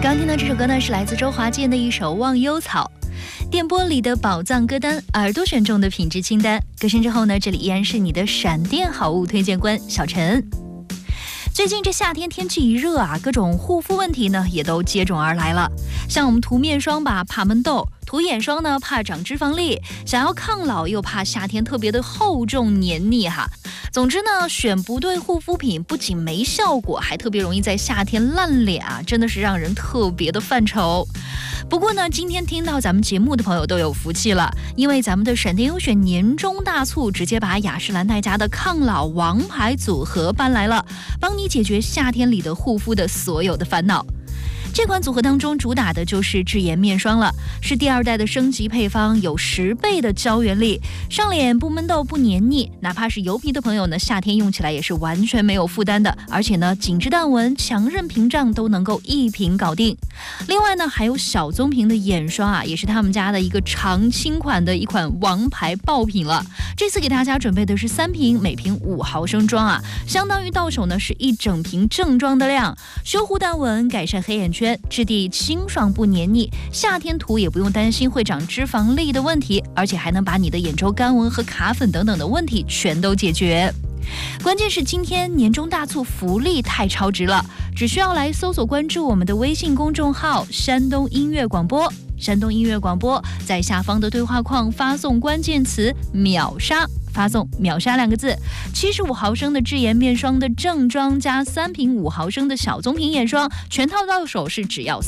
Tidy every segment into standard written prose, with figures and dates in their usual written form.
刚听到这首歌呢，是来自周华健的一首《忘忧草》。电波里的宝藏歌单，耳朵选中的品质清单。歌声之后呢，这里依然是你的闪电好物推荐官小陈。最近这夏天天气一热啊，各种护肤问题呢也都接踵而来了。像我们涂面霜吧，怕闷痘；涂眼霜呢，怕长脂肪粒；想要抗老又怕夏天特别的厚重黏腻哈。总之呢，选不对护肤品不仅没效果，还特别容易在夏天烂脸啊，真的是让人特别的犯愁。不过呢，今天听到咱们节目的朋友都有福气了，因为咱们的闪电优选年终大促直接把雅诗兰黛家的抗老王牌组合搬来了，帮你解决夏天里的护肤的所有的烦恼。这款组合当中主打的就是智妍面霜了，是第2代的升级配方，有10倍的胶原力，上脸不闷痘不黏腻，哪怕是油皮的朋友呢，夏天用起来也是完全没有负担的，而且呢，紧致淡纹、强韧屏障都能够一瓶搞定。另外呢，还有小棕瓶的眼霜啊，也是他们家的一个常青款的一款王牌爆品了。这次给大家准备的是3瓶，每瓶5毫升装啊，相当于到手呢是一整瓶正装的量，修护淡纹，改善黑眼圈，质地清爽不黏腻，夏天涂也不用担心会长脂肪粒的问题，而且还能把你的眼周干纹和卡粉等等的问题全都解决。关键是今天年终大促福利太超值了，只需要来搜索关注我们的微信公众号山东音乐广播，山东音乐广播，在下方的对话框发送关键词秒杀，发送秒杀2个字，75毫升的智妍面霜的正装加3瓶5毫升的小棕瓶眼霜，全套到手是只要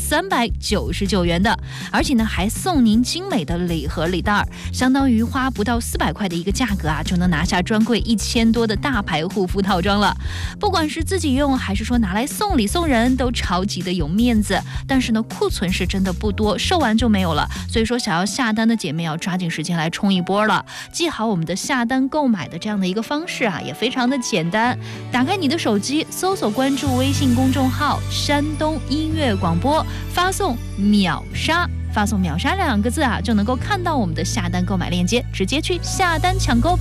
399元的，而且呢还送您精美的礼盒礼袋，相当于花不到400块的一个价格啊，就能拿下专柜1000多的大牌护肤套装了。不管是自己用还是说拿来送礼送人，都超级的有面子。但是呢，库存是真的不多，售完就没有了，所以说想要下单的姐妹要抓紧时间来冲一波了。记好我们的下单购买的这样的一个方式啊，也非常的简单，打开你的手机，搜索关注微信公众号山东音乐广播，发送秒杀，发送秒杀2个字啊，就能够看到我们的下单购买链接，直接去下单抢购吧。